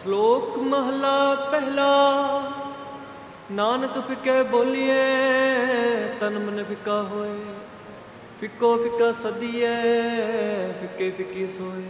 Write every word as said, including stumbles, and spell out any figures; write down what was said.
ਸ਼ਲੋਕ ਮਹਲਾ ਪਹਿਲਾ। ਨਾਨਕ ਫਿੱਕੇ ਬੋਲੀਏ ਤਨ ਮਨ ਫਿੱਕਾ ਹੋਏ, ਫਿੱਕੋ ਫਿੱਕਾ ਸਦੀਏ ਫਿੱਕੇ ਫਿੱਕੀ ਸੋਏ।